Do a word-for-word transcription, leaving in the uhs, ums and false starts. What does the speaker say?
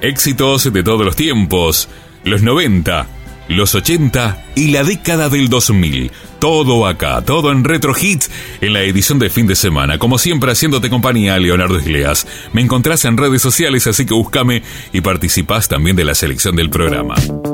Éxitos de todos los tiempos, los noventa, los ochenta y la década del dos mil. Todo acá, todo en Retro Hits, en la edición de fin de semana. Como siempre, haciéndote compañía, Leonardo Isleas. Me encontrás en redes sociales, así que búscame y participás también de la selección del programa.